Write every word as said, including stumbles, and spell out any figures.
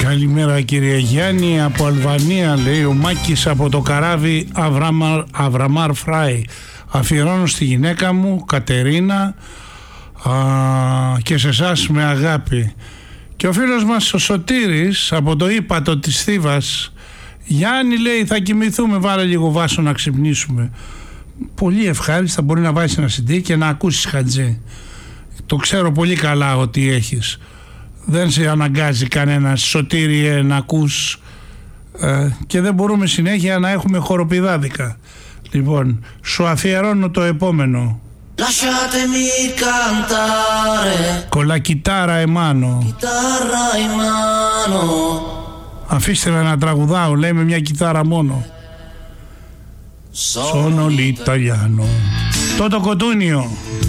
Καλημέρα κύριε Γιάννη, από Αλβανία λέει ο Μάκης από το καράβι Αβραμάρ, Αβραμάρ Φράι. Αφιερώνω στη γυναίκα μου Κατερίνα α, και σε εσάς με αγάπη. Και ο φίλος μας ο Σωτήρης από το ύπατο της Θήβας, Γιάννη λέει θα κοιμηθούμε, βάλε λίγο Βάσο να ξυπνήσουμε. Πολύ ευχάριστα, μπορεί να βάζεις ένα σι ντι και να ακούσεις Χατζή. Το ξέρω πολύ καλά ότι έχεις. Δεν σε αναγκάζει κανένας, Σωτήριε, να ακούς ε, και δεν μπορούμε συνέχεια να έχουμε χοροπηδάδικα. Λοιπόν, σου αφιερώνω το επόμενο. Lasciatemi cantare. Κολακιτάρα εμάνο. Chitarra in mano. Αφήστε με να τραγουδάω, λέει, με μια κιθάρα μόνο. Sono l'italiano. Τότο Κοτούνιο.